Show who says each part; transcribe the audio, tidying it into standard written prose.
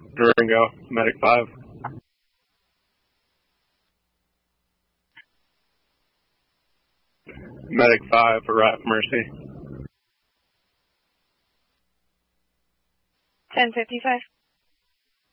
Speaker 1: Durango, Medic 5. Medic 5 for RAF Mercy.
Speaker 2: 1055.